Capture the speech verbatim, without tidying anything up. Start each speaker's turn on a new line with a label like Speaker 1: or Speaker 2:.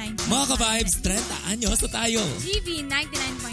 Speaker 1: ninety-nine point
Speaker 2: Mga ka-vibes, thirty anyos na tayo.
Speaker 1: G V ninety-nine point